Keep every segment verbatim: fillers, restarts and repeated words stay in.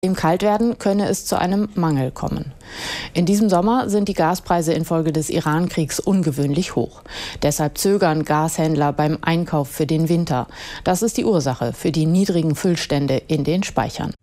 Im Kaltwerden könne es zu einem Mangel kommen. In diesem Sommer sind die Gaspreise infolge des Iran-Kriegs ungewöhnlich hoch. Deshalb zögern Gashändler beim Einkauf für den Winter. Das ist die Ursache für die niedrigen Füllstände in den Speichern.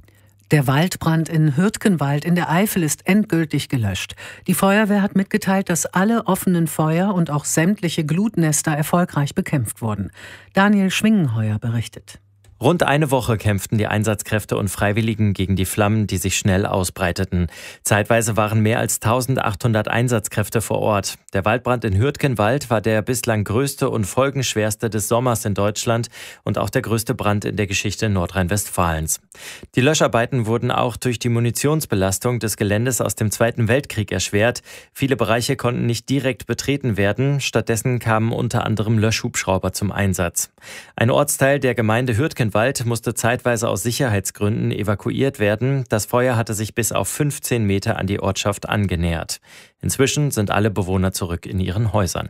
Der Waldbrand in Hürtgenwald in der Eifel ist endgültig gelöscht. Die Feuerwehr hat mitgeteilt, dass alle offenen Feuer und auch sämtliche Glutnester erfolgreich bekämpft wurden. Daniel Schwingenheuer berichtet. Rund eine Woche kämpften die Einsatzkräfte und Freiwilligen gegen die Flammen, die sich schnell ausbreiteten. Zeitweise waren mehr als eintausendachthundert Einsatzkräfte vor Ort. Der Waldbrand in Hürtgenwald war der bislang größte und folgenschwerste des Sommers in Deutschland und auch der größte Brand in der Geschichte Nordrhein-Westfalens. Die Löscharbeiten wurden auch durch die Munitionsbelastung des Geländes aus dem Zweiten Weltkrieg erschwert. Viele Bereiche konnten nicht direkt betreten werden. Stattdessen kamen unter anderem Löschhubschrauber zum Einsatz. Ein Ortsteil der Gemeinde Hürtgenwald Wald musste zeitweise aus Sicherheitsgründen evakuiert werden. Das Feuer hatte sich bis auf fünfzehn Meter an die Ortschaft angenähert. Inzwischen sind alle Bewohner zurück in ihren Häusern.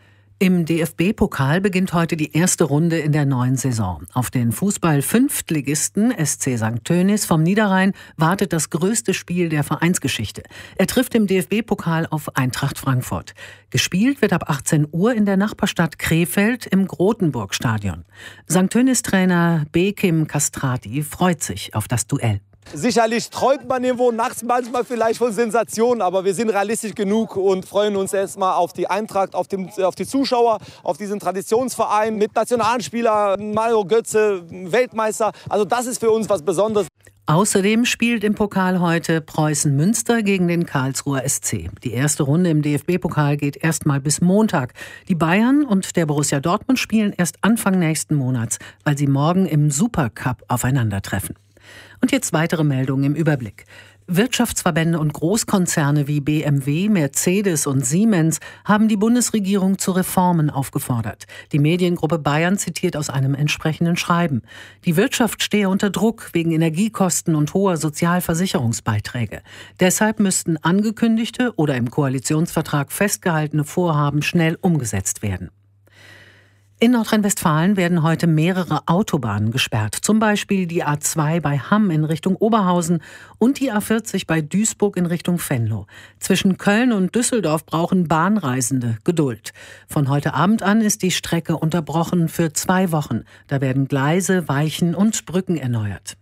Im D F B-Pokal beginnt heute die erste Runde in der neuen Saison. Auf den Fußball-Fünftligisten S C Sankt Tönnies vom Niederrhein wartet das größte Spiel der Vereinsgeschichte. Er trifft im D F B-Pokal auf Eintracht Frankfurt. Gespielt wird ab achtzehn Uhr in der Nachbarstadt Krefeld im Grotenburg-Stadion. Sankt Tönnies-Trainer Bekim Kastrati freut sich auf das Duell. Sicherlich träumt man irgendwo nachts manchmal vielleicht von Sensationen, aber wir sind realistisch genug und freuen uns erstmal auf die Eintracht, auf, den, auf die Zuschauer, auf diesen Traditionsverein mit Nationalspielern, Mario Götze, Weltmeister. Also das ist für uns was Besonderes. Außerdem spielt im Pokal heute Preußen Münster gegen den Karlsruher S C. Die erste Runde im D F B-Pokal geht erstmal bis Montag. Die Bayern und der Borussia Dortmund spielen erst Anfang nächsten Monats, weil sie morgen im Supercup aufeinandertreffen. Und jetzt weitere Meldungen im Überblick. Wirtschaftsverbände und Großkonzerne wie B M W, Mercedes und Siemens haben die Bundesregierung zu Reformen aufgefordert. Die Mediengruppe Bayern zitiert aus einem entsprechenden Schreiben. Die Wirtschaft stehe unter Druck wegen Energiekosten und hoher Sozialversicherungsbeiträge. Deshalb müssten angekündigte oder im Koalitionsvertrag festgehaltene Vorhaben schnell umgesetzt werden. In Nordrhein-Westfalen werden heute mehrere Autobahnen gesperrt. Zum Beispiel die A zwei bei Hamm in Richtung Oberhausen und die A vierzig bei Duisburg in Richtung Venlo. Zwischen Köln und Düsseldorf brauchen Bahnreisende Geduld. Von heute Abend an ist die Strecke unterbrochen für zwei Wochen. Da werden Gleise, Weichen und Brücken erneuert.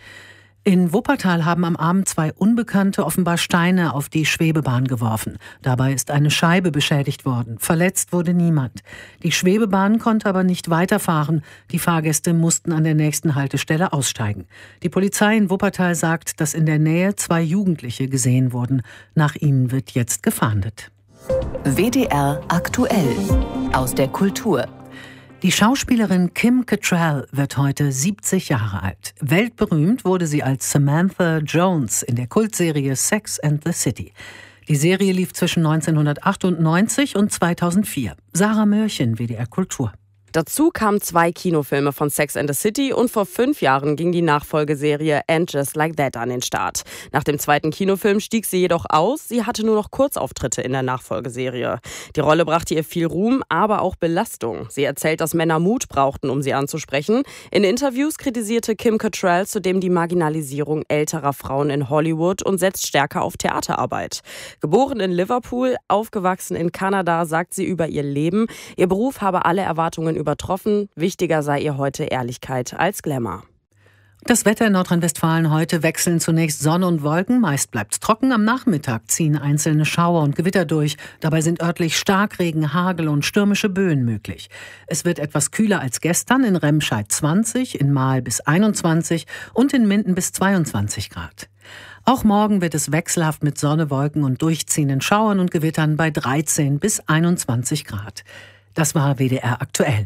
In Wuppertal haben am Abend zwei Unbekannte offenbar Steine auf die Schwebebahn geworfen. Dabei ist eine Scheibe beschädigt worden. Verletzt wurde niemand. Die Schwebebahn konnte aber nicht weiterfahren. Die Fahrgäste mussten an der nächsten Haltestelle aussteigen. Die Polizei in Wuppertal sagt, dass in der Nähe zwei Jugendliche gesehen wurden. Nach ihnen wird jetzt gefahndet. W D R aktuell aus der Kultur. Die Schauspielerin Kim Cattrall wird heute siebzig Jahre alt. Weltberühmt wurde sie als Samantha Jones in der Kultserie Sex and the City. Die Serie lief zwischen neunzehnhundertachtundneunzig und zweitausendvier. Sarah Mörchen, W D R Kultur. Dazu kamen zwei Kinofilme von Sex and the City und vor fünf Jahren ging die Nachfolgeserie And Just Like That an den Start. Nach dem zweiten Kinofilm stieg sie jedoch aus. Sie hatte nur noch Kurzauftritte in der Nachfolgeserie. Die Rolle brachte ihr viel Ruhm, aber auch Belastung. Sie erzählt, dass Männer Mut brauchten, um sie anzusprechen. In Interviews kritisierte Kim Cattrall zudem die Marginalisierung älterer Frauen in Hollywood und setzt stärker auf Theaterarbeit. Geboren in Liverpool, aufgewachsen in Kanada, sagt sie über ihr Leben, ihr Beruf habe alle Erwartungen übertroffen. Wichtiger sei ihr heute Ehrlichkeit als Glamour. Das Wetter in Nordrhein-Westfalen heute wechseln zunächst Sonne und Wolken. Meist bleibt's trocken. Am Nachmittag ziehen einzelne Schauer und Gewitter durch. Dabei sind örtlich Starkregen, Hagel und stürmische Böen möglich. Es wird etwas kühler als gestern. In Remscheid zwanzig, in Mahl bis einundzwanzig und in Minden bis zweiundzwanzig Grad. Auch morgen wird es wechselhaft mit Sonne, Wolken und durchziehenden Schauern und Gewittern bei dreizehn bis einundzwanzig Grad. Das war W D R aktuell.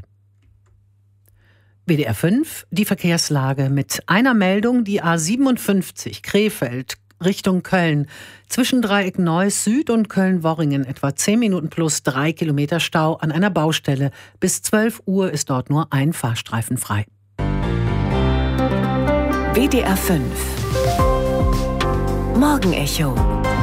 W D R fünf, die Verkehrslage mit einer Meldung, die A siebenundfünfzig Krefeld Richtung Köln. Zwischen Dreieck Neuss Süd und Köln-Worringen etwa zehn Minuten plus drei Kilometer Stau an einer Baustelle. Bis zwölf Uhr ist dort nur ein Fahrstreifen frei. W D R fünf Morgenecho.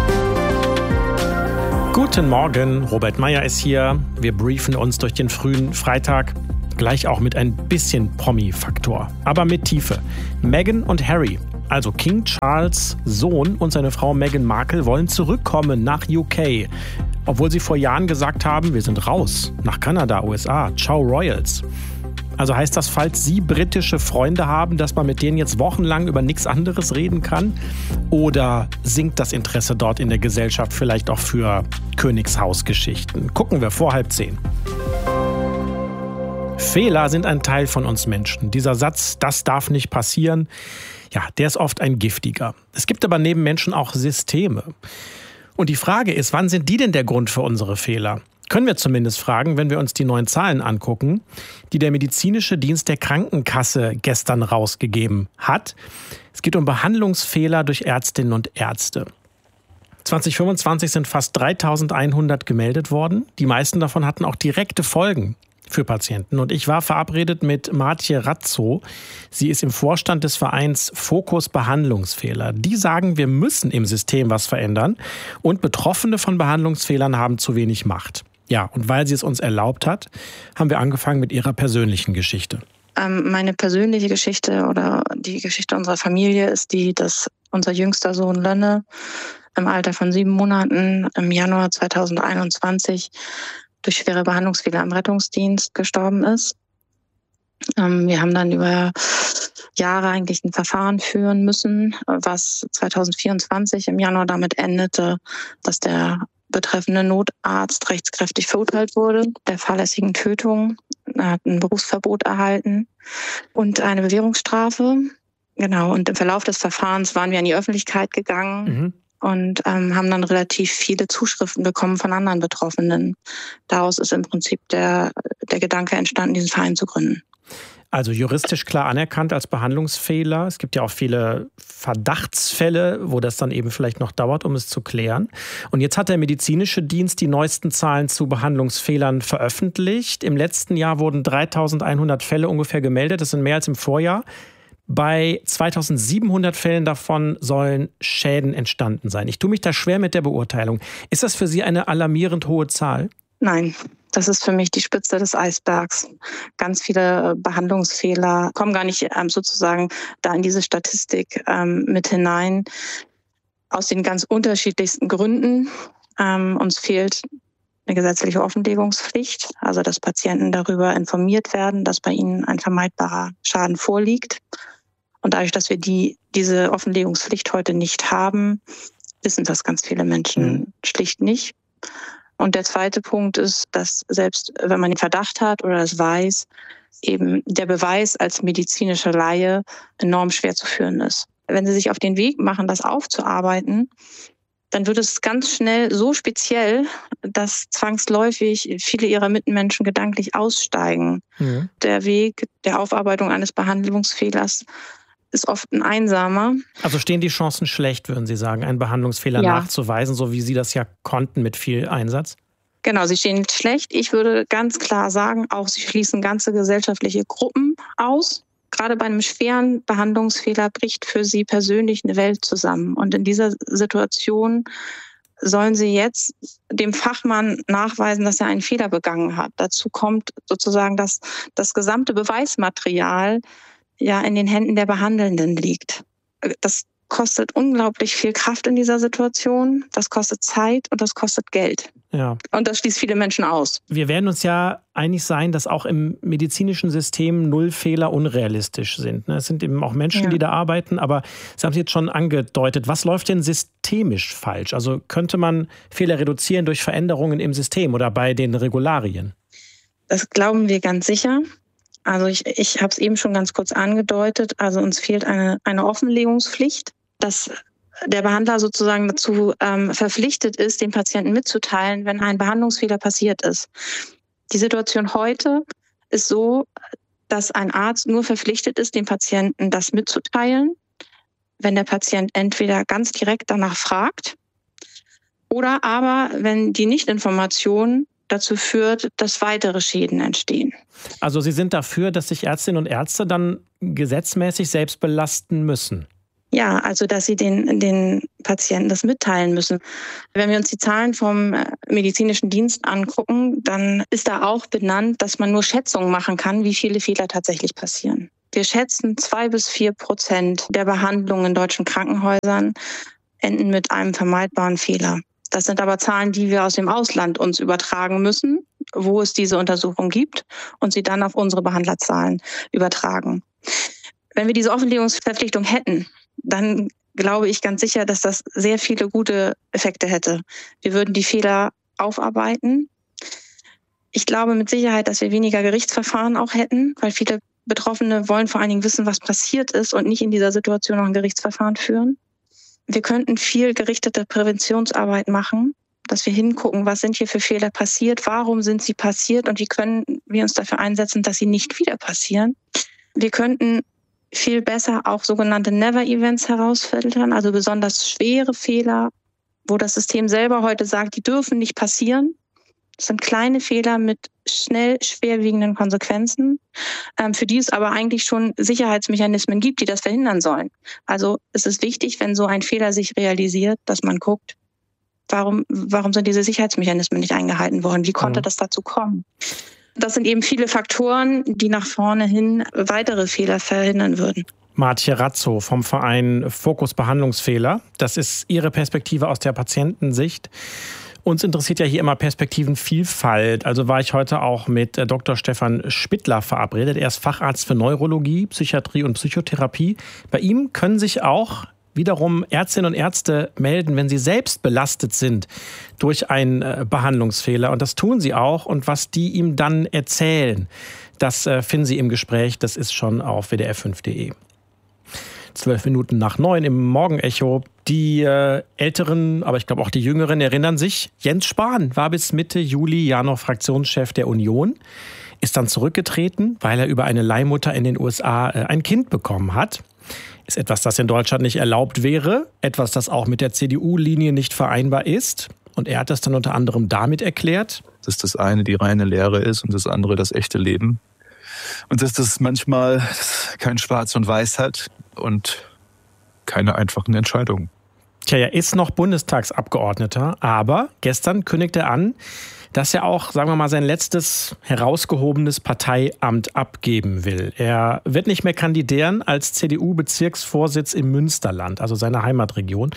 Guten Morgen, Robert Meyer ist hier. Wir briefen uns durch den frühen Freitag. Gleich auch mit ein bisschen Promi-Faktor, aber mit Tiefe. Meghan und Harry. Also King Charles' Sohn und seine Frau Meghan Markle wollen zurückkommen nach U K. Obwohl sie vor Jahren gesagt haben, wir sind raus. Nach Kanada, U S A. Ciao Royals. Also heißt das, falls Sie britische Freunde haben, dass man mit denen jetzt wochenlang über nichts anderes reden kann? Oder sinkt das Interesse dort in der Gesellschaft vielleicht auch für Königshausgeschichten? Gucken wir vor halb zehn. Fehler sind ein Teil von uns Menschen. Dieser Satz, das darf nicht passieren, ja, der ist oft ein giftiger. Es gibt aber neben Menschen auch Systeme. Und die Frage ist, wann sind die denn der Grund für unsere Fehler? Können wir zumindest fragen, wenn wir uns die neuen Zahlen angucken, die der medizinische Dienst der Krankenkasse gestern rausgegeben hat. Es geht um Behandlungsfehler durch Ärztinnen und Ärzte. zwanzig fünfundzwanzig sind fast dreitausendeinhundert gemeldet worden. Die meisten davon hatten auch direkte Folgen für Patienten. Und ich war verabredet mit Martje Razzo. Sie ist im Vorstand des Vereins Fokus Behandlungsfehler. Die sagen, wir müssen im System was verändern und Betroffene von Behandlungsfehlern haben zu wenig Macht. Ja, und weil sie es uns erlaubt hat, haben wir angefangen mit ihrer persönlichen Geschichte. Ähm, meine persönliche Geschichte oder die Geschichte unserer Familie ist die, dass unser jüngster Sohn Lönne im Alter von sieben Monaten im Januar zweitausendeinundzwanzig durch schwere Behandlungsfehler im Rettungsdienst gestorben ist. Ähm, wir haben dann über Jahre eigentlich ein Verfahren führen müssen, was zweitausendvierundzwanzig im Januar damit endete, dass der betreffende Notarzt rechtskräftig verurteilt wurde, der fahrlässigen Tötung. Er hat ein Berufsverbot erhalten und eine Bewährungsstrafe. Genau, und im Verlauf des Verfahrens waren wir an die Öffentlichkeit gegangen mhm. und ähm, haben dann relativ viele Zuschriften bekommen von anderen Betroffenen. Daraus ist im Prinzip der, der Gedanke entstanden, diesen Verein zu gründen. Also juristisch klar anerkannt als Behandlungsfehler. Es gibt ja auch viele Verdachtsfälle, wo das dann eben vielleicht noch dauert, um es zu klären. Und jetzt hat der medizinische Dienst die neuesten Zahlen zu Behandlungsfehlern veröffentlicht. Im letzten Jahr wurden dreitausendeinhundert Fälle ungefähr gemeldet. Das sind mehr als im Vorjahr. Bei zweitausendsiebenhundert Fällen davon sollen Schäden entstanden sein. Ich tue mich da schwer mit der Beurteilung. Ist das für Sie eine alarmierend hohe Zahl? Nein. Das ist für mich die Spitze des Eisbergs. Ganz viele Behandlungsfehler kommen gar nicht ähm, sozusagen da in diese Statistik ähm, mit hinein. Aus den ganz unterschiedlichsten Gründen. Ähm, uns fehlt eine gesetzliche Offenlegungspflicht, also dass Patienten darüber informiert werden, dass bei ihnen ein vermeidbarer Schaden vorliegt. Und dadurch, dass wir die, diese Offenlegungspflicht heute nicht haben, wissen das ganz viele Menschen mhm. schlicht nicht. Und der zweite Punkt ist, dass selbst wenn man den Verdacht hat oder es weiß, eben der Beweis als medizinischer Laie enorm schwer zu führen ist. Wenn Sie sich auf den Weg machen, das aufzuarbeiten, dann wird es ganz schnell so speziell, dass zwangsläufig viele Ihrer Mitmenschen gedanklich aussteigen. Mhm. Der Weg der Aufarbeitung eines Behandlungsfehlers ist oft ein einsamer. Also stehen die Chancen schlecht, würden Sie sagen, einen Behandlungsfehler ja. nachzuweisen, so wie Sie das ja konnten mit viel Einsatz? Genau, sie stehen schlecht. Ich würde ganz klar sagen, auch sie schließen ganze gesellschaftliche Gruppen aus. Gerade bei einem schweren Behandlungsfehler bricht für sie persönlich eine Welt zusammen. Und in dieser Situation sollen sie jetzt dem Fachmann nachweisen, dass er einen Fehler begangen hat. Dazu kommt sozusagen, dass das gesamte Beweismaterial ja in den Händen der Behandelnden liegt. Das kostet unglaublich viel Kraft in dieser Situation. Das kostet Zeit und das kostet Geld. Ja. Und das schließt viele Menschen aus. Wir werden uns ja einig sein, dass auch im medizinischen System Nullfehler unrealistisch sind. Es sind eben auch Menschen, ja. die da arbeiten, aber Sie haben es jetzt schon angedeutet. Was läuft denn systemisch falsch? Also könnte man Fehler reduzieren durch Veränderungen im System oder bei den Regularien? Das glauben wir ganz sicher. Also ich, ich habe es eben schon ganz kurz angedeutet. Also uns fehlt eine, eine Offenlegungspflicht, dass der Behandler sozusagen dazu ähm, verpflichtet ist, dem Patienten mitzuteilen, wenn ein Behandlungsfehler passiert ist. Die Situation heute ist so, dass ein Arzt nur verpflichtet ist, dem Patienten das mitzuteilen, wenn der Patient entweder ganz direkt danach fragt oder aber, wenn die Nichtinformation dazu führt, dass weitere Schäden entstehen. Also Sie sind dafür, dass sich Ärztinnen und Ärzte dann gesetzmäßig selbst belasten müssen? Ja, also dass sie den, den Patienten das mitteilen müssen. Wenn wir uns die Zahlen vom medizinischen Dienst angucken, dann ist da auch benannt, dass man nur Schätzungen machen kann, wie viele Fehler tatsächlich passieren. Wir schätzen, zwei bis vier Prozent der Behandlungen in deutschen Krankenhäusern enden mit einem vermeidbaren Fehler. Das sind aber Zahlen, die wir aus dem Ausland uns übertragen müssen, wo es diese Untersuchung gibt und sie dann auf unsere Behandlerzahlen übertragen. Wenn wir diese Offenlegungsverpflichtung hätten, dann glaube ich ganz sicher, dass das sehr viele gute Effekte hätte. Wir würden die Fehler aufarbeiten. Ich glaube mit Sicherheit, dass wir weniger Gerichtsverfahren auch hätten, weil viele Betroffene wollen vor allen Dingen wissen, was passiert ist und nicht in dieser Situation noch ein Gerichtsverfahren führen. Wir könnten viel gerichtete Präventionsarbeit machen, dass wir hingucken, was sind hier für Fehler passiert, warum sind sie passiert und wie können wir uns dafür einsetzen, dass sie nicht wieder passieren. Wir könnten viel besser auch sogenannte Never-Events herausfiltern, also besonders schwere Fehler, wo das System selber heute sagt, die dürfen nicht passieren. Das sind kleine Fehler mit schnell schwerwiegenden Konsequenzen, ähm, für die es aber eigentlich schon Sicherheitsmechanismen gibt, die das verhindern sollen. Also es ist wichtig, wenn so ein Fehler sich realisiert, dass man guckt, warum, warum sind diese Sicherheitsmechanismen nicht eingehalten worden? Wie konnte mhm. das dazu kommen? Das sind eben viele Faktoren, die nach vorne hin weitere Fehler verhindern würden. Martje Razzo vom Verein Fokus Behandlungsfehler. Das ist Ihre Perspektive aus der Patientensicht. Uns interessiert ja hier immer Perspektivenvielfalt. Also war ich heute auch mit Doktor Stefan Spittler verabredet. Er ist Facharzt für Neurologie, Psychiatrie und Psychotherapie. Bei ihm können sich auch wiederum Ärztinnen und Ärzte melden, wenn sie selbst belastet sind durch einen Behandlungsfehler. Und das tun sie auch. Und was die ihm dann erzählen, das finden Sie im Gespräch. Das ist schon auf w d r fünf punkt d e. Zwölf Minuten nach neun im Morgenecho. Die äh, Älteren, aber ich glaube auch die Jüngeren erinnern sich, Jens Spahn war bis Mitte Juli ja noch Fraktionschef der Union, ist dann zurückgetreten, weil er über eine Leihmutter in den U S A äh, ein Kind bekommen hat. Ist etwas, das in Deutschland nicht erlaubt wäre, etwas, das auch mit der C D U-Linie nicht vereinbar ist. Und er hat das dann unter anderem damit erklärt, dass das eine die reine Lehre ist und das andere das echte Leben. Und dass das manchmal kein Schwarz und Weiß hat und keine einfachen Entscheidungen. Tja, er ist noch Bundestagsabgeordneter, aber gestern kündigte er an, dass er auch, sagen wir mal, sein letztes herausgehobenes Parteiamt abgeben will. Er wird nicht mehr kandidieren als C D U-Bezirksvorsitz im Münsterland, also seiner Heimatregion.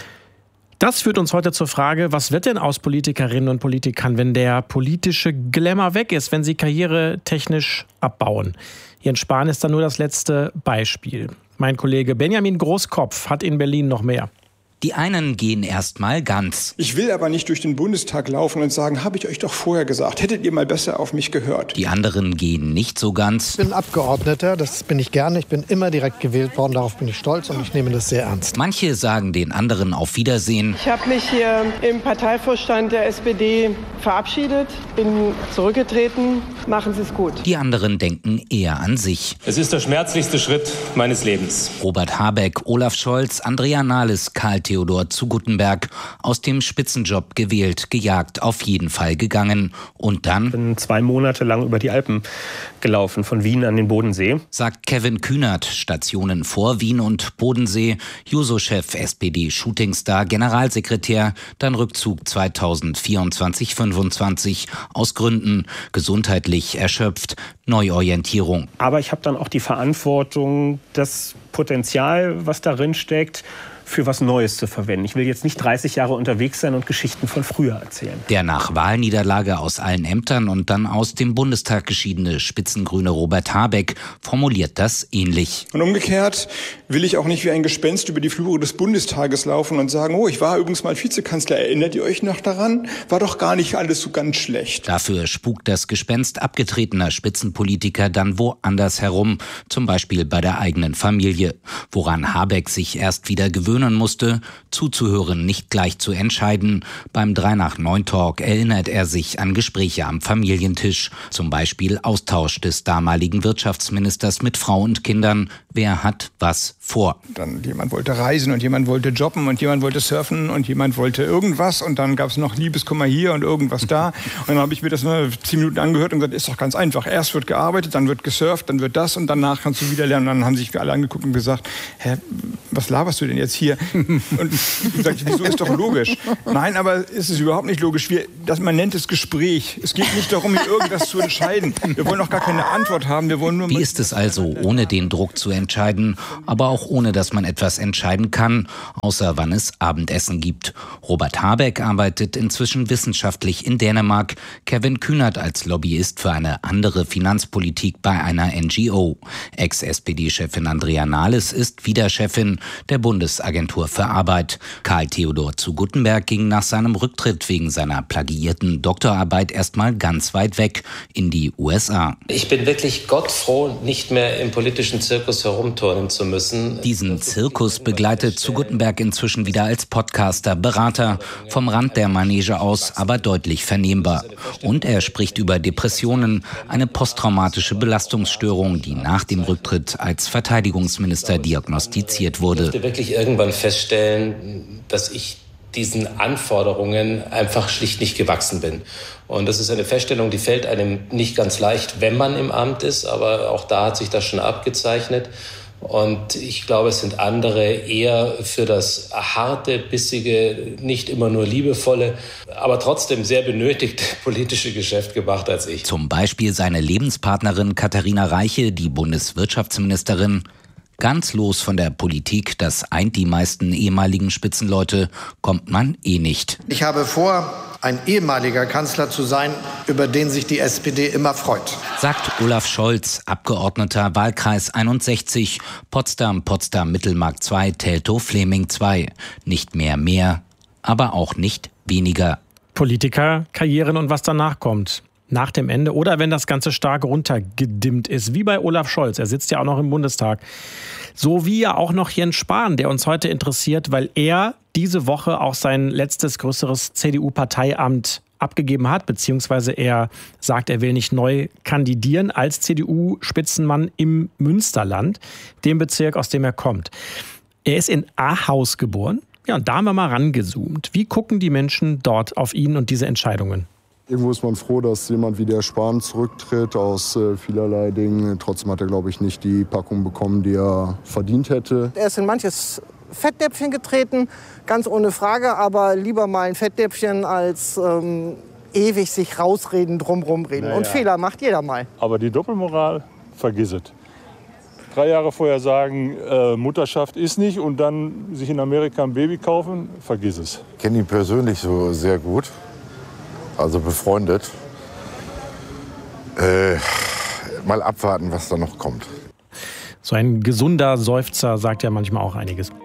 Das führt uns heute zur Frage, was wird denn aus Politikerinnen und Politikern, wenn der politische Glamour weg ist, wenn sie karrieretechnisch abbauen? Jens Spahn ist da nur das letzte Beispiel. Mein Kollege Benjamin Großkopf hat in Berlin noch mehr. Die einen gehen erstmal ganz. Ich will aber nicht durch den Bundestag laufen und sagen, habe ich euch doch vorher gesagt, hättet ihr mal besser auf mich gehört. Die anderen gehen nicht so ganz. Ich bin Abgeordneter, das bin ich gerne. Ich bin immer direkt gewählt worden, darauf bin ich stolz und ich nehme das sehr ernst. Manche sagen den anderen auf Wiedersehen. Ich habe mich hier im Parteivorstand der S P D verabschiedet, bin zurückgetreten. Machen Sie es gut. Die anderen denken eher an sich. Es ist der schmerzlichste Schritt meines Lebens. Robert Habeck, Olaf Scholz, Andrea Nahles, Karl Theodor zu Guttenberg, aus dem Spitzenjob gewählt, gejagt, auf jeden Fall gegangen. Und dann? Ich bin zwei Monate lang über die Alpen gelaufen, von Wien an den Bodensee. Sagt Kevin Kühnert, Stationen vor Wien und Bodensee, Juso-Chef, S P D-Shootingstar, Generalsekretär, dann Rückzug zweitausendvierundzwanzig fünfundzwanzig, aus Gründen, gesundheitlich erschöpft, Neuorientierung. Aber ich habe dann auch die Verantwortung, das Potenzial, was darin steckt, für was Neues zu verwenden. Ich will jetzt nicht dreißig Jahre unterwegs sein und Geschichten von früher erzählen. Der nach Wahlniederlage aus allen Ämtern und dann aus dem Bundestag geschiedene Spitzengrüne Robert Habeck formuliert das ähnlich. Und umgekehrt will ich auch nicht wie ein Gespenst über die Flure des Bundestages laufen und sagen, oh, ich war übrigens mal Vizekanzler, erinnert ihr euch noch daran? War doch gar nicht alles so ganz schlecht. Dafür spukt das Gespenst abgetretener Spitzenpolitiker dann woanders herum, zum Beispiel bei der eigenen Familie, woran Habeck sich erst wieder gewöhnt musste, zuzuhören, nicht gleich zu entscheiden. Beim drei nach neun Talk erinnert er sich an Gespräche am Familientisch, zum Beispiel Austausch des damaligen Wirtschaftsministers mit Frau und Kindern, Wer hat was vor? Dann jemand wollte reisen und jemand wollte jobben und jemand wollte surfen und jemand wollte irgendwas und dann gab es noch Liebeskummer hier und irgendwas da. Und dann habe ich mir das nur zehn Minuten angehört und gesagt, ist doch ganz einfach. Erst wird gearbeitet, dann wird gesurft, dann wird das und danach kannst du wieder lernen. Und dann haben sich alle angeguckt und gesagt, hä, was laberst du denn jetzt hier? Und ich gesagt, wieso, ist doch logisch. Nein, aber es ist überhaupt nicht logisch. Wir, das, man nennt es Gespräch. Es geht nicht darum, hier irgendwas zu entscheiden. Wir wollen auch gar keine Antwort haben. Wir wollen nur Wie ist es also, ohne den Druck zu entscheiden, aber auch ohne, dass man etwas entscheiden kann, außer wann es Abendessen gibt? Robert Habeck arbeitet inzwischen wissenschaftlich in Dänemark, Kevin Kühnert als Lobbyist für eine andere Finanzpolitik bei einer N G O. Ex-S P D-Chefin Andrea Nahles ist wieder Chefin der Bundesagentur für Arbeit. Karl Theodor zu Guttenberg ging nach seinem Rücktritt wegen seiner plagiierten Doktorarbeit erstmal ganz weit weg in die U S A. Ich bin wirklich gottfroh, nicht mehr im politischen Zirkus herumturnen zu müssen. Diesen Zirkus begleitet zu Guttenberg inzwischen wieder als Podcaster, Berater, vom Rand der Manege aus, aber deutlich vernehmbar. Und er spricht über Depressionen, eine posttraumatische Belastungsstörung, die nach dem Rücktritt als Verteidigungsminister diagnostiziert wurde. Ich musste wirklich irgendwann feststellen, dass ich diesen Anforderungen einfach schlicht nicht gewachsen bin. Und das ist eine Feststellung, die fällt einem nicht ganz leicht, wenn man im Amt ist, aber auch da hat sich das schon abgezeichnet. Und ich glaube, es sind andere eher für das harte, bissige, nicht immer nur liebevolle, aber trotzdem sehr benötigte politische Geschäft gemacht als ich. Zum Beispiel seine Lebenspartnerin Katharina Reiche, die Bundeswirtschaftsministerin. Ganz los von der Politik, das eint die meisten ehemaligen Spitzenleute, kommt man eh nicht. Ich habe vor, ein ehemaliger Kanzler zu sein, über den sich die S P D immer freut. Sagt Olaf Scholz, Abgeordneter Wahlkreis einundsechzig, Potsdam, Potsdam, Mittelmark zwei, Teltow-Fleming zwei. Nicht mehr mehr, aber auch nicht weniger. Politikerkarrieren und was danach kommt. Nach dem Ende oder wenn das Ganze stark runtergedimmt ist, wie bei Olaf Scholz. Er sitzt ja auch noch im Bundestag. So wie ja auch noch Jens Spahn, der uns heute interessiert, weil er diese Woche auch sein letztes größeres C D U-Parteiamt abgegeben hat, beziehungsweise er sagt, er will nicht neu kandidieren als C D U-Spitzenmann im Münsterland, dem Bezirk, aus dem er kommt. Er ist in Ahaus geboren. Ja, und da haben wir mal rangezoomt. Wie gucken die Menschen dort auf ihn und diese Entscheidungen? Irgendwo ist man froh, dass jemand wie der Spahn zurücktritt aus äh, vielerlei Dingen. Trotzdem hat er, glaube ich, nicht die Packung bekommen, die er verdient hätte. Er ist in manches Fettnäpfchen getreten, ganz ohne Frage, aber lieber mal ein Fettnäpfchen als ähm, ewig sich rausreden, drumrum reden. Naja. Und Fehler macht jeder mal. Aber die Doppelmoral, vergiss es. Drei Jahre vorher sagen, äh, Mutterschaft ist nicht und dann sich in Amerika ein Baby kaufen, vergiss es. Ich kenne ihn persönlich so sehr gut. Also befreundet. Äh, mal abwarten, was da noch kommt. So ein gesunder Seufzer sagt ja manchmal auch einiges.